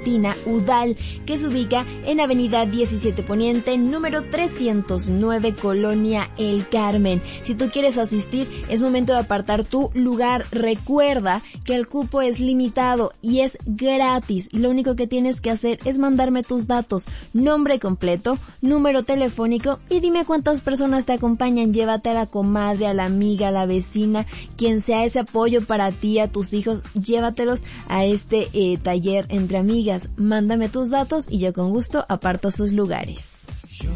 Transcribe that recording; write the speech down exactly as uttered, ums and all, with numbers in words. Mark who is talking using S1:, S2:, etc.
S1: Argentina, Udal, que se ubica en Avenida diecisiete Poniente, número trescientos nueve, Colonia El Carmen. Si tú quieres asistir, es momento de apartar tu lugar. Recuerda que el cupo es limitado y es gratis. Y lo único que tienes que hacer es mandarme tus datos, nombre completo, número telefónico y dime cuántas personas te acompañan. Llévate a la comadre, a la amiga, a la vecina, quien sea ese apoyo para ti, a tus hijos, llévatelos a este eh, taller entre amigas. Mándame tus datos y yo con gusto aparto sus lugares.